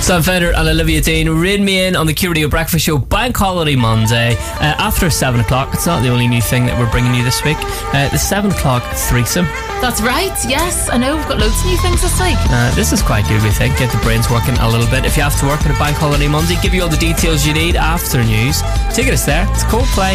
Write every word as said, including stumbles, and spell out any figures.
Sam Fender and Olivia Dean. Ring me in on the Q Radio Breakfast Show Bank Holiday Monday uh, after seven o'clock. It's not the only new thing that we're bringing you this week. Uh, the seven o'clock threesome. That's right, yes. I know we've got loads of new things this week. Uh, this is quite good, we think. Get the brains working a little bit. If you have to work on a Bank Holiday Monday, give you all the details you need after news. Take us there. It's Coldplay.